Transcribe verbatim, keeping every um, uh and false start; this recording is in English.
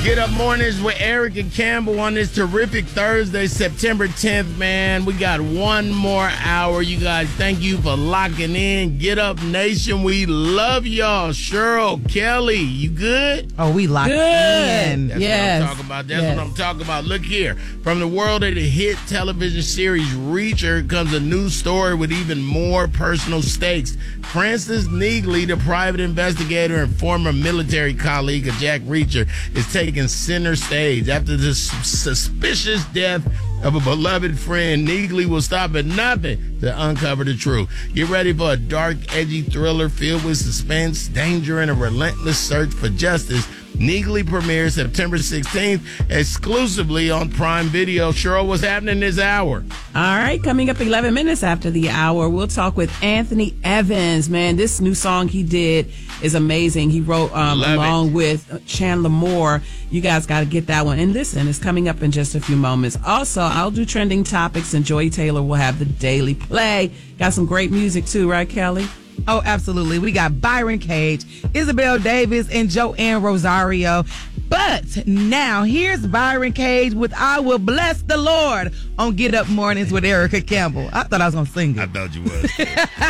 Get Up Mornings with Erica Campbell on this terrific Thursday, September tenth, man. We got one more hour. You guys, thank you for locking in. Get Up Nation, we love y'all. Cheryl, Kelly, you good? Oh, we locked good. in. That's yes. what I'm talking about. That's yes. what I'm talking about. Look here. From the world of the hit television series Reacher comes a new story with even more personal stakes. Francis Neagley, the private investigator and former military colleague of Jack Reacher, is taking center stage. After the suspicious death of a beloved friend, Neagley will stop at nothing to uncover the truth. Get ready for a dark, edgy thriller filled with suspense, danger, and a relentless search for justice. Neagley premieres September sixteenth exclusively on Prime Video. Cheryl, what's happening this hour? All right, coming up eleven minutes after the hour, we'll talk with Anthony Evans. Man, this new song he did is amazing. He wrote um, along it. with Chandler Moore. You guys got to get that one. And listen, it's coming up in just a few moments. Also, I'll do trending topics, and Joy Taylor will have the Daily Play. Got some great music too, right, Kelly? Oh, absolutely. We got Byron Cage, Isabel Davis, and Joanne Rosario. But now, here's Byron Cage with I Will Bless the Lord on Get Up Mornings with Erica Campbell. I thought I was going to sing it. I thought you was.